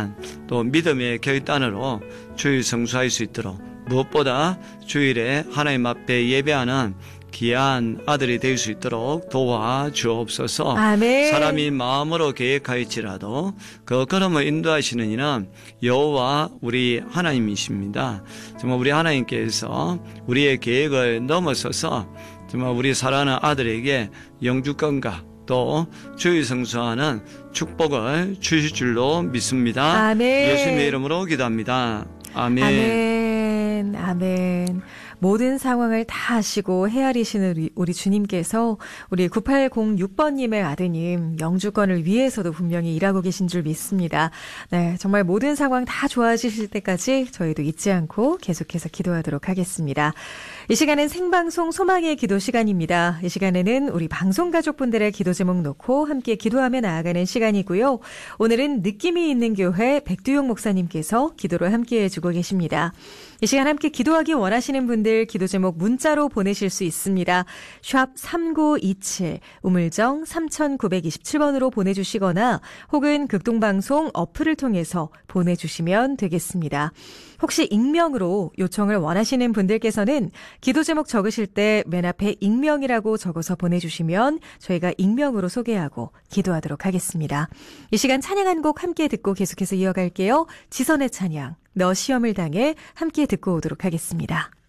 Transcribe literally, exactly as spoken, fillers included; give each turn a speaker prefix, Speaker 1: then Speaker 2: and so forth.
Speaker 1: 시간, 또 믿음의 결단으로 주일 성수할 수 있도록, 무엇보다 주일에 하나님 앞에 예배하는 귀한 아들이 될 수 있도록 도와주옵소서.
Speaker 2: 아멘.
Speaker 1: 사람이 마음으로 계획할지라도 그 걸음을 인도하시는 이는 여호와 우리 하나님이십니다. 정말 우리 하나님께서 우리의 계획을 넘어서서 정말 우리 사랑하는 아들에게 영주권과 또 주일 성수하는 축복을 주실 줄로 믿습니다.
Speaker 2: 아멘.
Speaker 1: 예수님의 이름으로 기도합니다. 아멘.
Speaker 2: 아멘. 아멘. 모든 상황을 다 아시고 헤아리시는 우리, 우리 주님께서 우리 구팔공육 번님의 아드님 영주권을 위해서도 분명히 일하고 계신 줄 믿습니다. 네, 정말 모든 상황 다 좋아지실 때까지 저희도 잊지 않고 계속해서 기도하도록 하겠습니다. 이 시간은 생방송 소망의 기도 시간입니다. 이 시간에는 우리 방송가족분들의 기도 제목 놓고 함께 기도하며 나아가는 시간이고요. 오늘은 느낌이 있는 교회 백두용 목사님께서 기도를 함께 해주고 계십니다. 이 시간 함께 기도하기 원하시는 분들 기도 제목 문자로 보내실 수 있습니다. 샵 삼구이칠 우물정 삼구이칠 번으로 보내주시거나 혹은 극동방송 어플을 통해서 보내주시면 되겠습니다. 혹시 익명으로 요청을 원하시는 분들께서는 기도 제목 적으실 때 맨 앞에 익명이라고 적어서 보내주시면 저희가 익명으로 소개하고 기도하도록 하겠습니다. 이 시간 찬양 한 곡 함께 듣고 계속해서 이어갈게요. 지선의 찬양, 너 시험을 당해 함께 듣고 오도록 하겠습니다.